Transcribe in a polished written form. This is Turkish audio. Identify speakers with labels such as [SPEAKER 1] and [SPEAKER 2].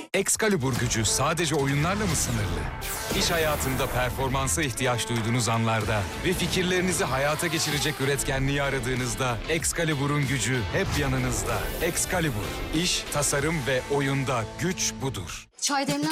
[SPEAKER 1] Excalibur gücü sadece oyunlarla mı sınırlı? İş hayatında performansa ihtiyaç duyduğunuz anlarda ve fikirlerinizi hayata geçirecek üretkenliği aradığınızda Excalibur'un gücü hep yanınızda. Excalibur, iş, tasarım ve oyunda güç budur.
[SPEAKER 2] Çay demler